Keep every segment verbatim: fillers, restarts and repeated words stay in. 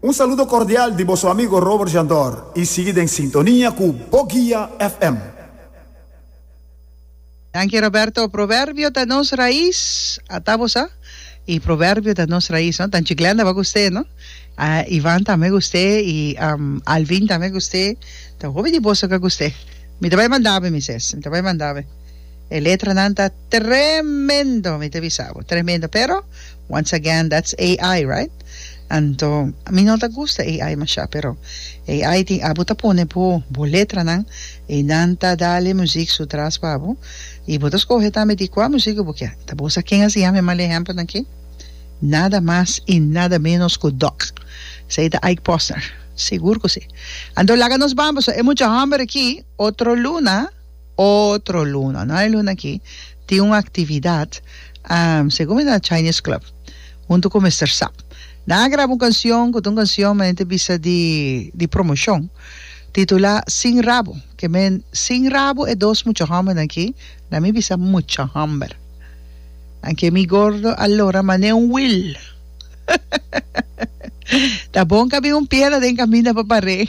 Un saludo cordial de vuestro amigo Robert Jandor y sigue en sintonía con Bogia F M. Danke Roberto. Proverbio da nos raiz, atavos ah, y proverbio da nos raiz, ¿no? Tan chiclanda va usted, ¿no? Uh, Iván también usted y um, Alvin también usted. Tan joven de vos que usted. Me te voy a mandar, mi ses, me te voy a mandar. El letra nanta tremendo, me te avisaba, tremendo. Pero, once again, that's A I, right? Anto, a mí no te gusta A I masya, pero A I ti abuta pone po boletra nan e nanta dale music su tras pabo e botas coge también di qua música porque ta bosa quien así llame mal ejemplo aquí nada más y nada menos que Doc se da Ike Posner seguro que sí. Ando laga nos vamos hay mucha hambre aquí otro luna otro luna no hay luna aquí tiene una actividad um, según en la Chinese Club junto con mister Sap. Nagrabo una canción, con una canción me visa de, de promoción, titula Sin Rabo, que men Sin Rabo es dos mucho hambre aquí, la mi visa mucho hambre. Aunque mi gordo allora mané un will. Ta bon que un piedra de camina para paré.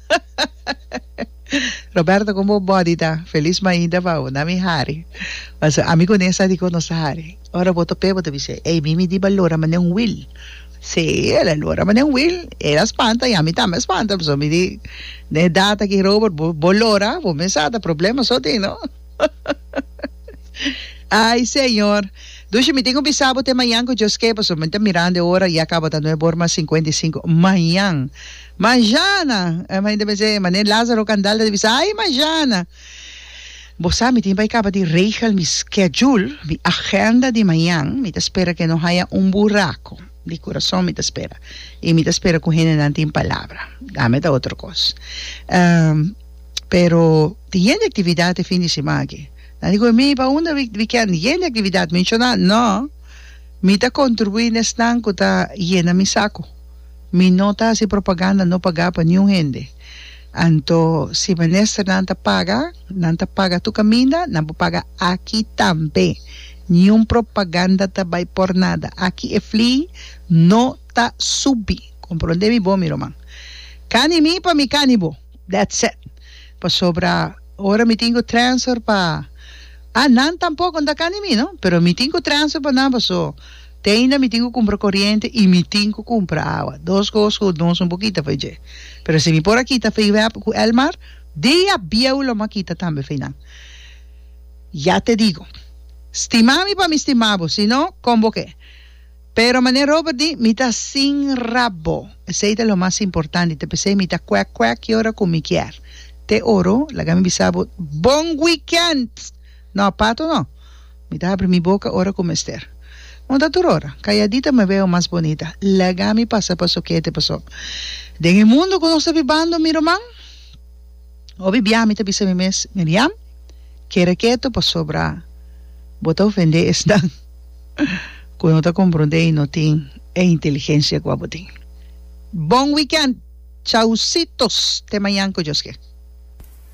Roberto como bodita, feliz maída pa una mi hari. Mas amigo nessa dico no sahari. Ora boto pebo te dice, "Ey, mimi di allora mané un will." Sí, allora ma un will era spanta e a me también spanta, so mi di ne data che Robert bolora, vo pensata problema so di, no? Ay, señor. Duche, mi tengo pisabo te mañana con Josque, pues me está mirando ahora y acaba de nueve borma cincuenta y cinco. Mañana. Mañana. Eh, me dice, mané Lázaro Candal de visa, ay, mañana. Vos sabes, mi tiempo acaba de regel mi schedule, mi agenda de mañana, mi te espera que no haya un buraco. De corazón me te espera y me te espera con gente en palabra dame da otra cosa um, pero tiene actividad de fin de semana aquí no digo mi para una weekend tiene actividad mencionar no me te contribuir en estanco está llena mi saco mi nota así propaganda no paga para ni un gente anto si menester nanta paga nanta paga tu camina no paga aquí también ni un propaganda ta vai por nada. Aquí e fli no ta subi. Comprende mi bo, mi román. Cani mi pa mi canibo. That's it. Pa sobra, ahora mi tengo transfer pa... Ah, nan tampoco anda cani mi, ¿no? Pero mi tengo transfer pa nada, so... Teina mi tengo compra corriente y mi tengo compra agua. Dos cosas, no son poquitas, pues ye. Pero si mi por aquí ta fe el mar, día bieu lo maquita también, final. Ya te digo. Stimami pa mi stimabo, si no, convoqué. Pero mané Robert di, mita sin rabo. Ese es lo más importante. Te pensé, mita cuac cuac, que hora con mi quier. Te oro, la gami bisabo, bon weekend. No, pato no. Mita abre mi boca, hora con Esther. Monta tu hora, calladita me veo más bonita. La gami pasa, pasó, ¿qué te pasó? De en el mundo, cuando está vivando, mi román. O vivía, mita bisa mi mes, Miriam. Quiere quieto, pues sobra. Bota ofender están cuando te comprende y no tiene e inteligencia guapotín. Bon weekend. Chaucitos. Te mañana con Josque.